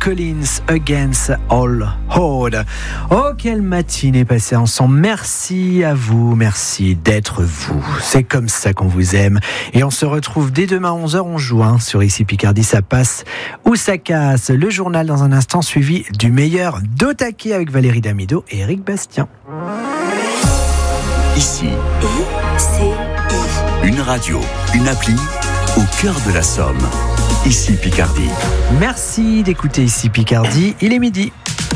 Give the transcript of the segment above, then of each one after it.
Collins, Against All Odds. Oh, quelle matinée passée ensemble. Merci à vous, merci d'être vous. C'est comme ça qu'on vous aime. Et on se retrouve dès demain 11h, on joue sur Ici Picardie, ça passe ou ça casse. Le journal dans un instant, suivi du meilleur d'Otaké avec Valérie Damido et Eric Bastien. Ici, une radio, une appli au cœur de la Somme. Ici Picardie. Merci d'écouter Ici Picardie, il est midi.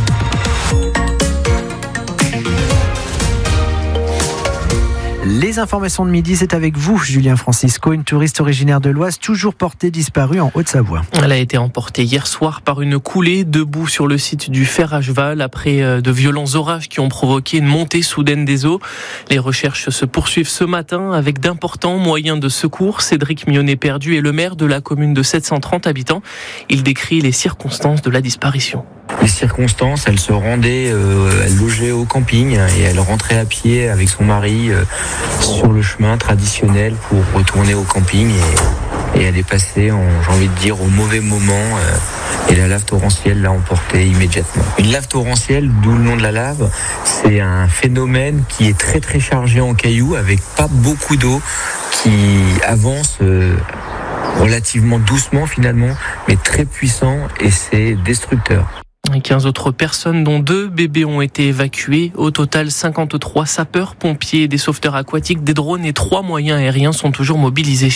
Les informations de midi, c'est avec vous, Julien Francisco, une touriste originaire de l'Oise, toujours portée disparue en Haute-Savoie. Elle a été emportée hier soir par une coulée debout sur le site du Fer à Cheval après de violents orages qui ont provoqué une montée soudaine des eaux. Les recherches se poursuivent ce matin avec d'importants moyens de secours. Cédric Mionnet-Perdu est le maire de la commune de 730 habitants. Il décrit les circonstances de la disparition. Les circonstances, elle se rendait, elle logeait au camping et elle rentrait à pied avec son mari sur le chemin traditionnel pour retourner au camping et elle est passée, j'ai envie de dire, au mauvais moment et la lave torrentielle l'a emportée immédiatement. Une lave torrentielle, d'où le nom de la lave, c'est un phénomène qui est très très chargé en cailloux avec pas beaucoup d'eau qui avance relativement doucement finalement, mais très puissant et c'est destructeur. 15 autres personnes, dont 2 bébés, ont été évacués. Au total, 53 sapeurs, pompiers, des sauveteurs aquatiques, des drones et 3 moyens aériens sont toujours mobilisés.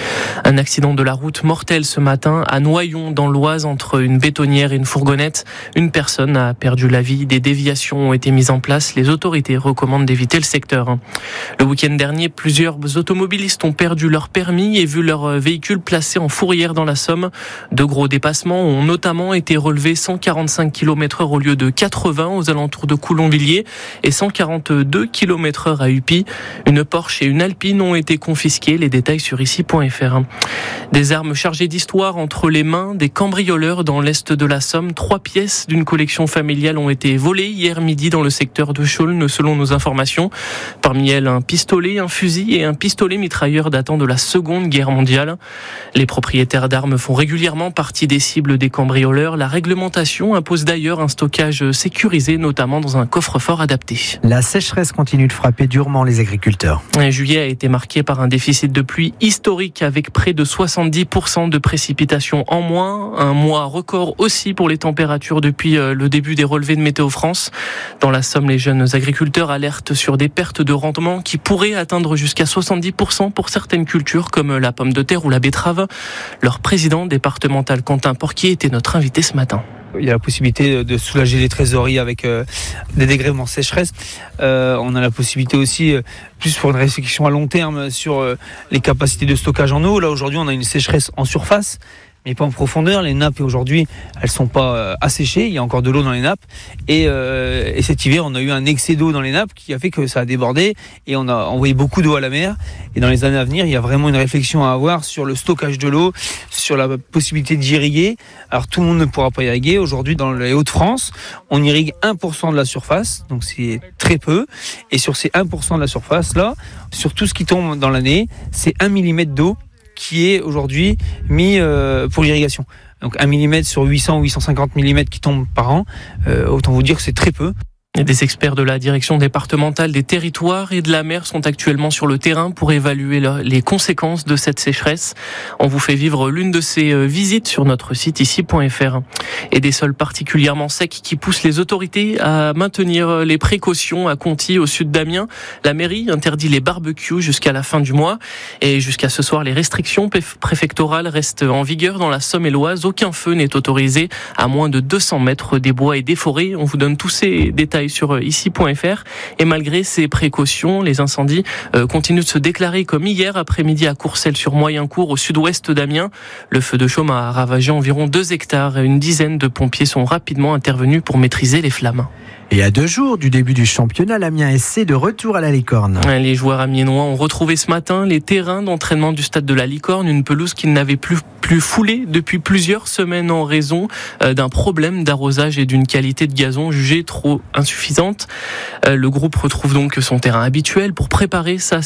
Un accident de la route mortel ce matin à Noyon, dans l'Oise, entre une bétonnière et une fourgonnette. Une personne a perdu la vie. Des déviations ont été mises en place. Les autorités recommandent d'éviter le secteur. Le week-end dernier, plusieurs automobilistes ont perdu leur permis et vu leur véhicule placé en fourrière dans la Somme. De gros dépassements ont notamment été relevés, 145 km/h au lieu de 80 aux alentours de Coulonvilliers et 142 km/h à Upy. Une Porsche et une Alpine ont été confisquées. Les détails sur ici.fr. Des armes chargées d'histoire entre les mains des cambrioleurs dans l'est de la Somme. 3 pièces d'une collection familiale ont été volées hier midi dans le secteur de Chaulnes, selon nos informations. Parmi elles, un pistolet, un fusil et un pistolet mitrailleur datant de la Seconde Guerre mondiale. Les propriétaires d'armes font régulièrement partie des cibles des cambrioleurs. La réglementation impose d'ailleurs un stockage sécurisé, notamment dans un coffre-fort adapté. La sécheresse continue de frapper durement les agriculteurs. Juillet a été marqué par un déficit de pluie historique avec près de 70% de précipitations en moins. Un mois record aussi pour les températures depuis le début des relevés de Météo France. Dans la Somme, les jeunes agriculteurs alertent sur des pertes de rendement qui pourraient atteindre jusqu'à 70% pour certaines cultures comme la pomme de terre ou la betterave. Leur président départemental, Quentin Porquier, était notre invité ce matin. Il y a la possibilité de soulager les trésoreries avec des dégrèvements sécheresse. On a la possibilité aussi, plus pour une réflexion à long terme, sur les capacités de stockage en eau. Là, aujourd'hui, on a une sécheresse en surface, mais pas en profondeur. Les nappes, aujourd'hui, elles sont pas asséchées. Il y a encore de l'eau dans les nappes. Et cet hiver, on a eu un excès d'eau dans les nappes qui a fait que ça a débordé et on a envoyé beaucoup d'eau à la mer. Et dans les années à venir, il y a vraiment une réflexion à avoir sur le stockage de l'eau, sur la possibilité d'irriguer. Alors, tout le monde ne pourra pas irriguer. Aujourd'hui, dans les Hauts-de-France, on irrigue 1% de la surface. Donc, c'est très peu. Et sur ces 1% de la surface, là, sur tout ce qui tombe dans l'année, c'est 1 mm d'eau qui est aujourd'hui mis pour l'irrigation. Donc 1 mm sur 800 ou 850 mm qui tombent par an, autant vous dire que c'est très peu. Et des experts de la direction départementale des territoires et de la mer sont actuellement sur le terrain pour évaluer les conséquences de cette sécheresse. On vous fait vivre l'une de ces visites sur notre site ici.fr. Et des sols particulièrement secs qui poussent les autorités à maintenir les précautions à Conty, au sud d'Amiens. La mairie interdit les barbecues jusqu'à la fin du mois. Et jusqu'à ce soir, les restrictions préfectorales restent en vigueur dans la Somme et l'Oise. Aucun feu n'est autorisé à moins de 200 mètres des bois et des forêts. On vous donne tous ces détails sur ici.fr. Et malgré ces précautions, les incendies continuent de se déclarer comme hier après-midi à Courcelles-sur-Moyencourt, au sud-ouest d'Amiens. Le feu de chaume a ravagé environ 2 hectares et une dizaine de pompiers sont rapidement intervenus pour maîtriser les flammes. Et à 2 jours du début du championnat, l'Amiens SC de retour à la Licorne. Les joueurs amiénois ont retrouvé ce matin les terrains d'entraînement du stade de la Licorne, une pelouse qu'ils n'avaient plus foulée depuis plusieurs semaines en raison d'un problème d'arrosage et d'une qualité de gazon jugée trop insuffisante. Le groupe retrouve donc son terrain habituel pour préparer sa